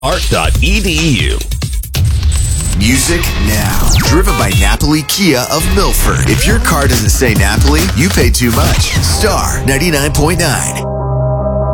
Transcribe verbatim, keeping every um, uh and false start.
art dot e d u. Music now. Driven by Napoli Kia of Milford. If your car doesn't say Napoli, you pay too much. Star ninety-nine point nine.